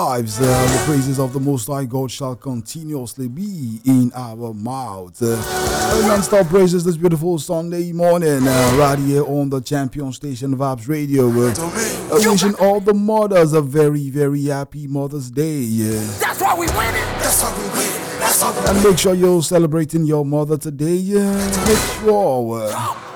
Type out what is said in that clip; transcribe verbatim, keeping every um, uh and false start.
lives. Uh, the praises of the Most High God shall continuously be in our mouths. Uh, non-stop praises this beautiful Sunday morning, uh, right here on the Champion Station Vibes Radio. Uh, uh, wishing all the mothers a very, very happy Mother's Day. Uh, That's why we win it. That's why we win. That's why we win. And make sure you're celebrating your mother today. Uh, make sure. Uh,